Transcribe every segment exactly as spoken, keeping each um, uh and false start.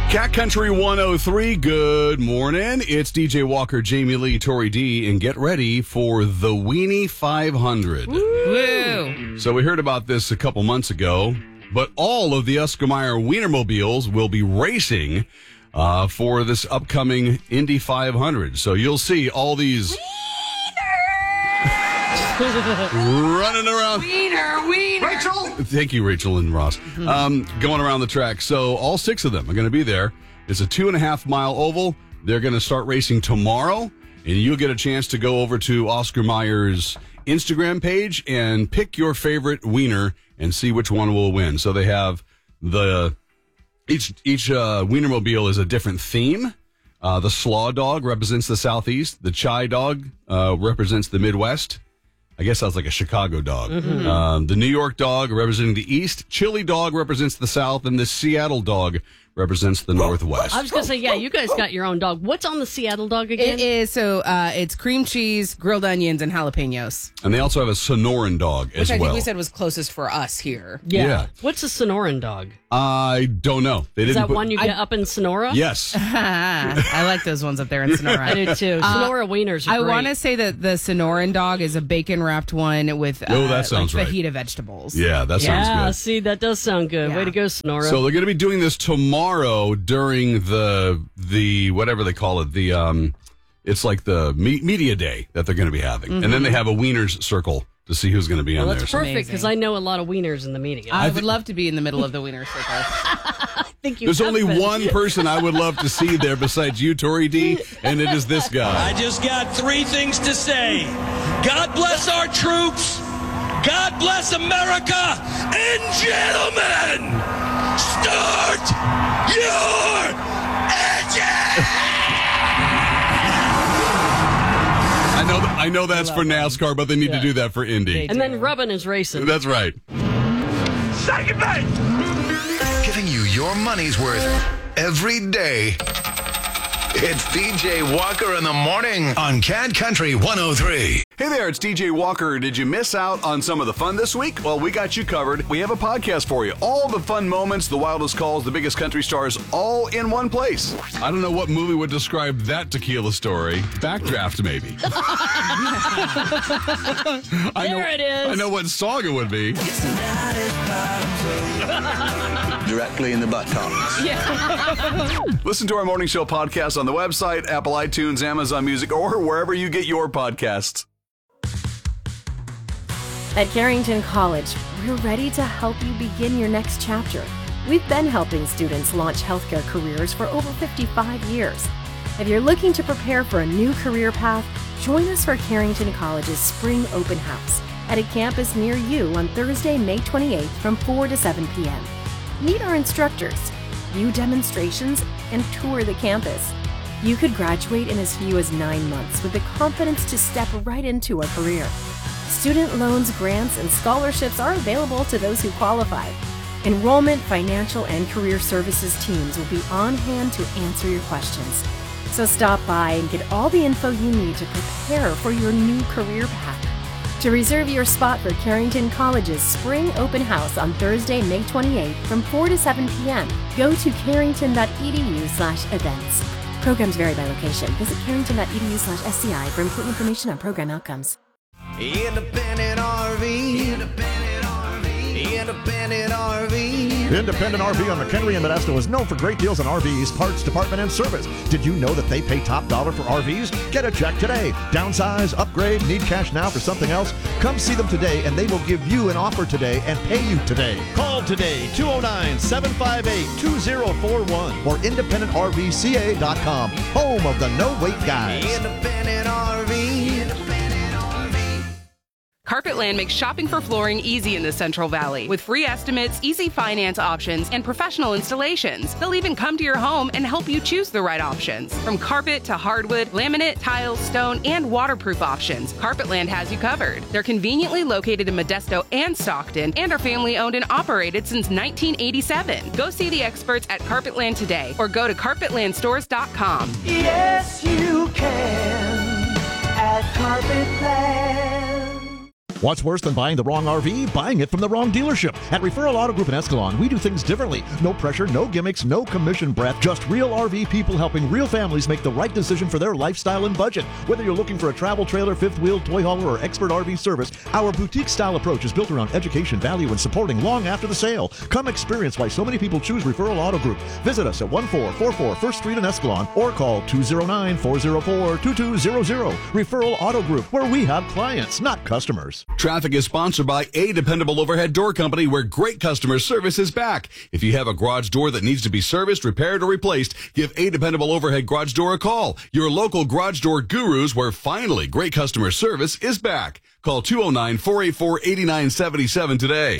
Cat Country one oh three, good morning. It's D J Walker, Jamie Lee, Tori D, and get ready for the Weenie five hundred. Woo! So we heard about this a couple months ago, but all of the Oscar Mayer Wienermobiles will be racing uh, for this upcoming Indy five hundred. So you'll see all these running around. Wiener, wiener. Rachel! Thank you, Rachel and Ross. Um, going around the track. So all six of them are going to be there. It's a two and a half mile oval. They're going to start racing tomorrow, and you'll get a chance to go over to Oscar Mayer's Instagram page and pick your favorite wiener and see which one will win. So they have the each each uh, Wienermobile is a different theme. Uh, the Slaw Dog represents the Southeast. The Chai Dog uh, represents the Midwest. I guess sounds like a Chicago dog. Mm-hmm. Um, the New York Dog representing the East. Chili Dog represents the South. And the Seattle Dog represents the Northwest. I was going to say, yeah, you guys got your own dog. What's on the Seattle Dog again? It is, so uh, it's cream cheese, grilled onions, and jalapenos. And they also have a Sonoran Dog as Which I well. think we said was closest for us here. Yeah. Yeah. What's a Sonoran Dog? I don't know. They Is didn't that put, one you get I- up in Sonora? Yes. I like those ones up there in Sonora. I do too. Sonora wieners are I great. want to say that the Sonoran Dog is a bacon-wrapped one with uh, Oh, that sounds like right. fajita vegetables. Yeah, that sounds Yeah, good. see, that does sound good. Yeah. Way to go, Sonora. So they're going to be doing this tomorrow during the the whatever they call it. The um, it's like the me- media day that they're going to be having, and then they have a wieners circle to see who's going to be well, on that's there. So- perfect because I know a lot of wieners in the media. I, I would love to be in the middle of the wiener circle. think you There's have only been. one person I would love to see there besides you, Tori D, and it is this guy. I just got three things to say. God bless our troops. God bless America. And gentlemen, start your engine. I know, th- I know that's for NASCAR, but they need Yeah. to do that for Indy. And then Rubbin is racing. That's right. Second base. Giving you your money's worth every day. It's D J Walker in the morning on Cat Country one oh three. Hey there, it's D J Walker. Did you miss out on some of the fun this week? Well, we got you covered. We have a podcast for you. All the fun moments, the wildest calls, the biggest country stars, all in one place. I don't know what movie would describe that tequila story. Backdraft, maybe. I know, There it is. I know what song it would be. Directly in the buttocks. Listen to our morning show podcast on the website, Apple iTunes, Amazon Music, or wherever you get your podcasts. At Carrington College, we're ready to help you begin your next chapter. We've been helping students launch healthcare careers for over fifty-five years. If you're looking to prepare for a new career path, join us for Carrington College's Spring Open House at a campus near you on Thursday, May twenty-eighth from four to seven p.m. Meet our instructors, view demonstrations, and tour the campus. You could graduate in as few as nine months with the confidence to step right into a career. Student loans, grants, and scholarships are available to those who qualify. Enrollment, financial, and career services teams will be on hand to answer your questions. So stop by and get all the info you need to prepare for your new career path. To reserve your spot for Carrington College's Spring Open House on Thursday, May twenty-eighth from four to seven p.m., go to carrington.edu slash events. Programs vary by location. Visit carrington.edu slash SCI for important information on program outcomes. Independent R V. Independent R V. Independent R V. Independent R V on McHenry and Modesto is known for great deals on R Vs, parts, department, and service. Did you know that they pay top dollar for R Vs? Get a check today. Downsize, upgrade, need cash now for something else? Come see them today and they will give you an offer today and pay you today. Call today, two oh nine, seven five eight, two oh four one or independent R V C A dot com, home of the no-wait guys. Independent R V. Carpetland makes shopping for flooring easy in the Central Valley with free estimates, easy finance options, and professional installations. They'll even come to your home and help you choose the right options. From carpet to hardwood, laminate, tile, stone, and waterproof options, Carpetland has you covered. They're conveniently located in Modesto and Stockton and are family owned and operated since nineteen eighty-seven. Go see the experts at Carpetland today or go to carpetland stores dot com. Yes, you can at Carpetland. What's worse than buying the wrong R V? Buying it from the wrong dealership. At Referral Auto Group in Escalon, we do things differently. No pressure, no gimmicks, no commission breath, just real R V people helping real families make the right decision for their lifestyle and budget. Whether you're looking for a travel trailer, fifth wheel, toy hauler, or expert R V service, our boutique-style approach is built around education, value, and supporting long after the sale. Come experience why so many people choose Referral Auto Group. Visit us at one four four four First Street in Escalon or call two oh nine, four oh four, two two zero zero. Referral Auto Group, where we have clients, not customers. Traffic is sponsored by A Dependable Overhead Door Company, where great customer service is back. If you have a garage door that needs to be serviced, repaired, or replaced, give A Dependable Overhead Garage Door a call. Your local garage door gurus, where finally great customer service is back. Call two oh nine, four eight four, eight nine seven seven today.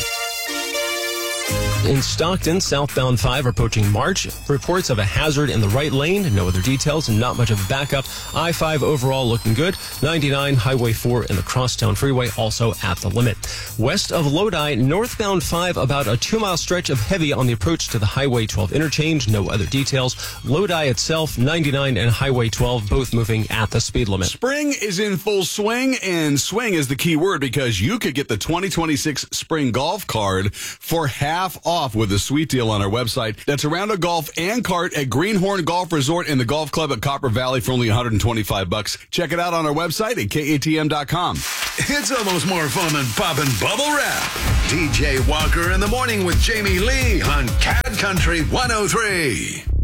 In Stockton, southbound five approaching March. Reports of a hazard in the right lane. No other details and not much of a backup. I five overall looking good. ninety-nine, Highway four and the Crosstown Freeway also at the limit. West of Lodi, northbound five, about a two-mile stretch of heavy on the approach to the Highway twelve interchange. No other details. Lodi itself, ninety-nine and Highway twelve, both moving at the speed limit. Spring is in full swing, and swing is the key word because you could get the twenty twenty-six Spring Golf Card for half off with a sweet deal on our website. That's a round of golf and cart at Greenhorn Golf Resort and the Golf Club at Copper Valley for only one hundred twenty-five bucks. Check it out on our website at K A T M dot com. It's almost more fun than popping bubble wrap. D J Walker in the morning with Jamie Lee on Cat Country one oh three.